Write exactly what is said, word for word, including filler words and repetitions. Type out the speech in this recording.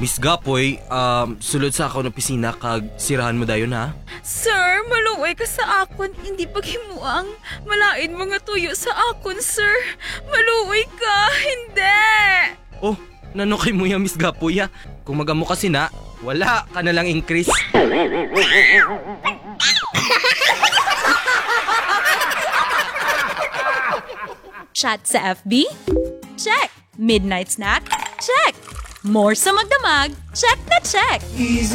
Miss Gapoy, um, sulod sa ako ng opisina kag sirahan mo dayon ha? Sir, maluoy ka sa akon. Hindi paghimuang malain mga tuyo sa akon, sir. Maluoy ka, hindi. Oh, nanokay mo yan Miss Gapoy ha? Kung magamo kasi na, wala ka na lang increase. Chat sa F B? Check. Midnight snack? Check. More sa magdamag? Check na check.